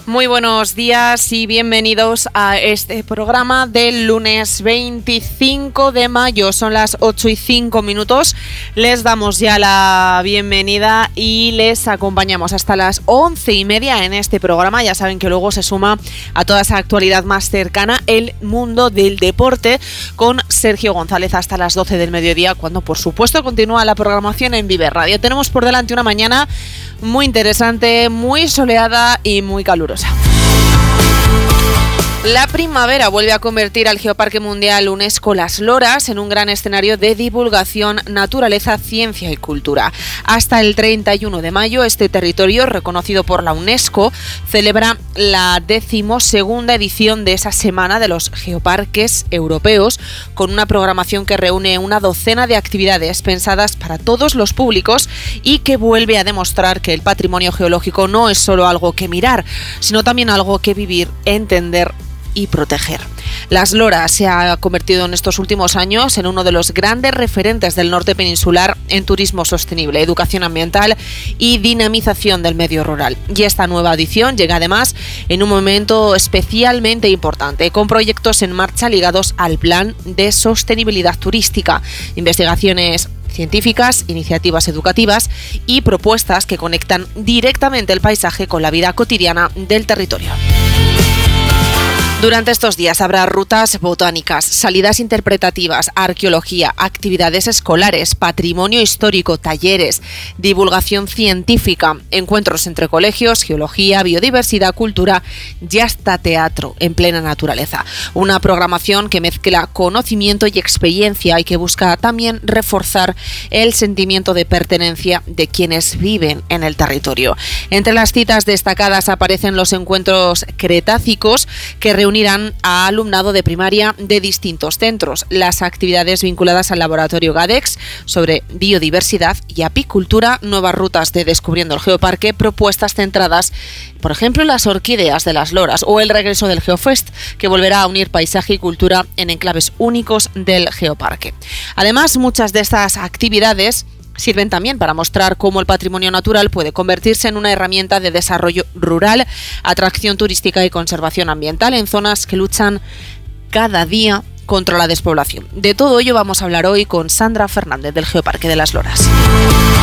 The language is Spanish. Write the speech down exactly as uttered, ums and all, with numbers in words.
Muy buenos días y bienvenidos a este programa del lunes veinticinco de mayo. Son las ocho y cinco minutos. Les damos ya la bienvenida y les acompañamos hasta las once y media en este programa. Ya saben que luego se suma a toda esa actualidad más cercana el mundo del deporte con Sergio González hasta las doce del mediodía, cuando por supuesto continúa la programación en Vive Radio. Tenemos por delante una mañana muy interesante, muy soleada y muy calurosa. La primavera vuelve a convertir al Geoparque Mundial UNESCO Las Loras en un gran escenario de divulgación, naturaleza, ciencia y cultura. Hasta el treinta y uno de mayo, este territorio, reconocido por la UNESCO, celebra la decimosegunda edición de esa Semana de los Geoparques Europeos, con una programación que reúne una docena de actividades pensadas para todos los públicos y que vuelve a demostrar que el patrimonio geológico no es solo algo que mirar, sino también algo que vivir, entender y proteger. Las Loras se ha convertido en estos últimos años en uno de los grandes referentes del norte peninsular en turismo sostenible, educación ambiental y dinamización del medio rural. Y esta nueva edición llega además en un momento especialmente importante, con proyectos en marcha ligados al plan de sostenibilidad turística, investigaciones científicas, iniciativas educativas y propuestas que conectan directamente el paisaje con la vida cotidiana del territorio. Durante estos días habrá rutas botánicas, salidas interpretativas, arqueología, actividades escolares, patrimonio histórico, talleres, divulgación científica, encuentros entre colegios, geología, biodiversidad, cultura y hasta teatro en plena naturaleza. Una programación que mezcla conocimiento y experiencia y que busca también reforzar el sentimiento de pertenencia de quienes viven en el territorio. Entre las citas destacadas aparecen los encuentros cretácicos que reúnen unirán a alumnado de primaria de distintos centros, las actividades vinculadas al laboratorio GADEX sobre biodiversidad y apicultura, nuevas rutas de Descubriendo el Geoparque, propuestas centradas, por ejemplo, en las orquídeas de Las Loras o el regreso del Geofest, que volverá a unir paisaje y cultura en enclaves únicos del Geoparque. Además, muchas de estas actividades sirven también para mostrar cómo el patrimonio natural puede convertirse en una herramienta de desarrollo rural, atracción turística y conservación ambiental en zonas que luchan cada día contra la despoblación. De todo ello vamos a hablar hoy con Sandra Fernández del Geoparque de Las Loras.